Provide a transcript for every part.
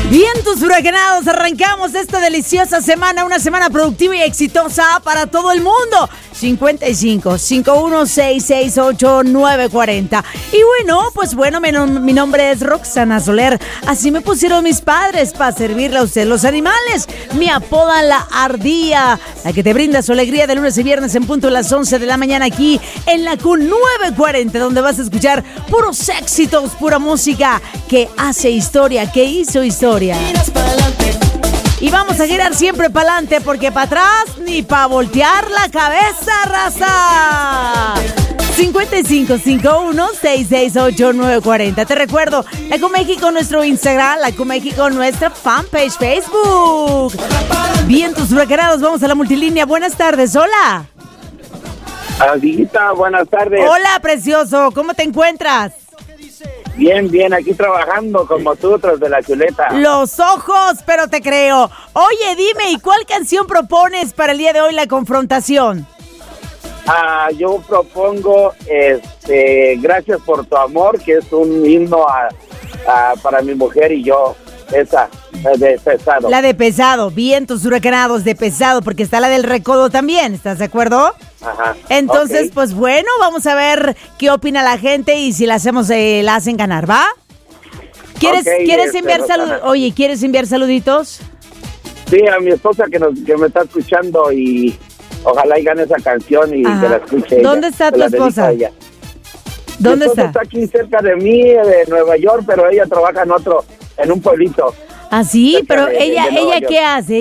Bien, tus huracanados, arrancamos esta deliciosa semana, una semana productiva y exitosa para todo el mundo. 55-51668940. Y bueno, mi nombre es Roxana Soler. Así me pusieron mis padres para servirle a usted. Los animales me apodan la Ardilla, la que te brinda su alegría de lunes y viernes en punto a las 11 de la mañana aquí en la Q940, donde vas a escuchar puros éxitos, pura música que hace historia, que hizo historia. Y vamos a girar siempre para adelante, porque para atrás ni para voltear la cabeza, raza. 55-51-668-940. Te recuerdo, la Q-México nuestro Instagram, la Q-México nuestra fanpage Facebook. Bien, tus huracanados, vamos a la multilínea. Buenas tardes, hola. Adita, buenas tardes. Hola, precioso, ¿cómo te encuentras? Bien, aquí trabajando como tú tras de la chuleta. Los ojos, pero te creo. Oye, dime, ¿y cuál canción propones para el día de hoy, la confrontación? Yo propongo Gracias por tu amor, que es un himno para mi mujer y yo. Esa, de Pesado. La de Pesado, bien, tus huracanados de Pesado, porque está la del Recodo también, ¿estás de acuerdo? Ajá. Entonces, okay. Pues bueno, vamos a ver qué opina la gente y si la hacemos, la hacen ganar, ¿va? ¿Quieres enviar saludos? Oye, ¿quieres enviar saluditos? Sí, a mi esposa que me está escuchando y ojalá y gane esa canción y que la escuche. ¿Dónde está tu esposa? ¿Dónde está? Está aquí cerca de mí, de Nueva York, pero ella trabaja en un pueblito. ¿Ah, sí? Pero ella ¿qué hace?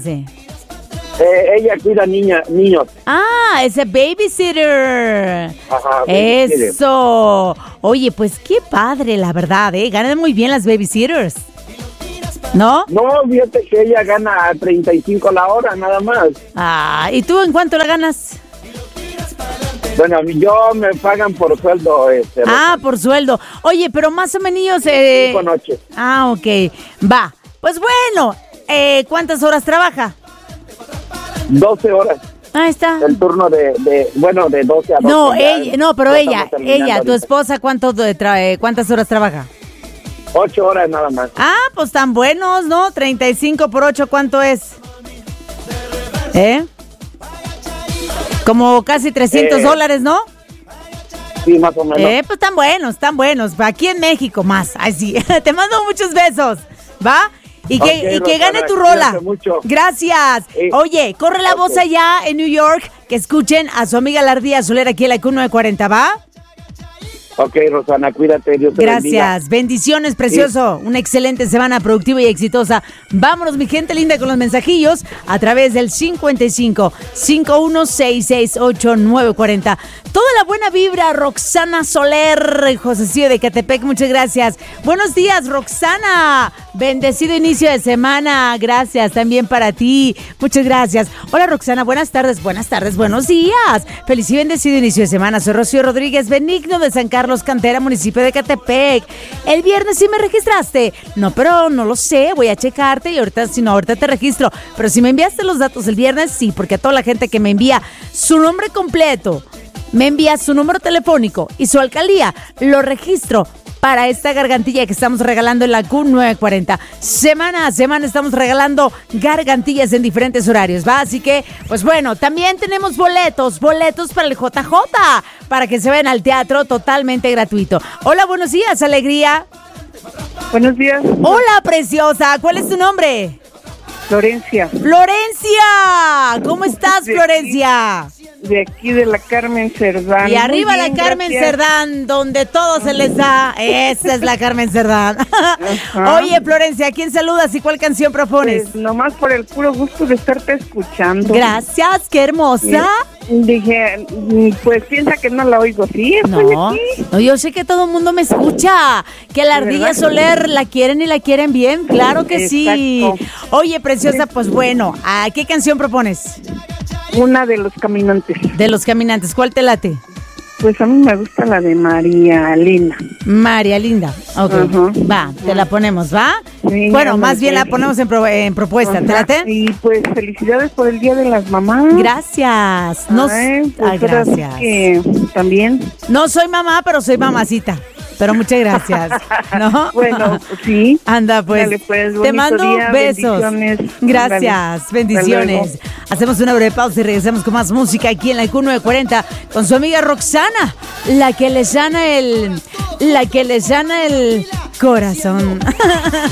Ella cuida niños. Ah, es babysitter. Ajá, eso. Oye, pues qué padre, la verdad, ganan muy bien las babysitters, ¿no? No, fíjate que ella gana 35 la hora, nada más. ¿Y tú en cuánto la ganas? Bueno, yo me pagan por sueldo. Por sueldo. Oye, pero más o menos... 5 noches. Ok. Va. Pues bueno, ¿cuántas horas trabaja? 12 horas. Ahí está. El turno de 12 a 12. Pero ella, tu esposa, ¿cuántas horas trabaja? 8 horas nada más. Pues tan buenos, ¿no? 35 por 8, ¿cuánto es? Como casi $300, ¿no? Sí, más o menos. Pues tan buenos. Aquí en México más. Ay, sí. Te mando muchos besos, ¿va? Y que gane tu rola. Gracias. Oye, corre la voz allá en New York, que escuchen a su amiga la Ardilla Soler aquí en la Q940, ¿va? Ok, Rosana, cuídate, Dios te bendiga. Gracias, bendiciones, precioso. Sí. Una excelente semana productiva y exitosa. Vámonos, mi gente linda, con los mensajillos a través del 55-51668940. Toda la buena vibra, Roxana Soler, Josecillo de Catepec, muchas gracias. Buenos días, Roxana. Bendecido inicio de semana. Gracias, también para ti. Muchas gracias. Hola, Roxana, buenos días. Feliz y bendecido inicio de semana. Soy Rocío Rodríguez Benigno de San Carlos Cantera, municipio de Catepec. El viernes sí me registraste. No, pero no lo sé, voy a checarte y ahorita te registro. Pero si me enviaste los datos el viernes, sí, porque a toda la gente que me envía su nombre completo, me envía su número telefónico y su alcaldía, lo registro para esta gargantilla que estamos regalando en la Q940. Semana a semana estamos regalando gargantillas en diferentes horarios, ¿va? Así que, pues bueno, también tenemos boletos para el JJ, para que se vayan al teatro totalmente gratuito. Hola, buenos días, Alegría. Buenos días. Hola, preciosa. ¿Cuál es tu nombre? Florencia. ¿Cómo estás, Florencia? De aquí de la Carmen Cerdán. Y arriba la Carmen Cerdán, donde todo se les da. Esa es la Carmen Cerdán. Oye, Florencia, ¿a quién saludas y cuál canción propones? Pues nomás por el puro gusto de estarte escuchando. Gracias, qué hermosa. Dije, pues piensa que no la oigo. Sí, estoy aquí. No, yo sé que todo el mundo me escucha. Que la Ardilla Soler la quieren y la quieren bien. Claro que sí. Oye, preciosa, pues bueno, ¿a qué canción propones? Una de Los Caminantes. De Los Caminantes, ¿cuál te late? Pues a mí me gusta la de María Linda. María Linda, ok. Va, te la ponemos, ¿va? Sí, bueno, más bien la ponemos en propuesta, ¿te late? Y pues felicidades por el Día de las Mamás. Gracias. Gracias. Que también. No soy mamá, pero soy mamacita. pero muchas gracias, ¿no? Bueno, sí. Anda, pues, Dale, pues, te mando día, besos. bendiciones. Gracias, Dale. bendiciones. Hacemos una breve pausa y regresamos con más música aquí en la Q940 con su amiga Roxana, la que le sana el corazón.